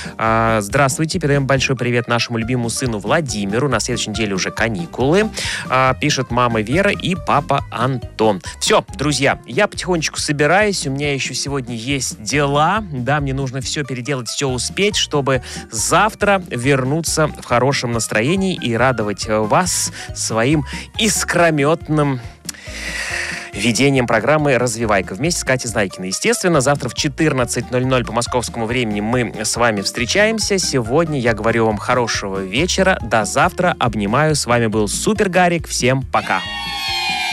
Здравствуйте, передаем большой привет нашему любимому сыну Владимиру. На следующей неделе уже каникулы. Пишет мама Вера и папа Антон. Все, друзья, я потихонечку собираюсь. У меня еще сегодня есть дела. Да, мне нужно все переделать, все успеть, чтобы завтра вернуться в хорошем настроении и радовать вас своим искрометным ведением программы «Развивайка» вместе с Катей Знайкиной. Естественно, завтра в 14:00 по московскому времени мы с вами встречаемся. Сегодня я говорю вам хорошего вечера. До завтра. Обнимаю. С вами был Супер Гарик. Всем пока.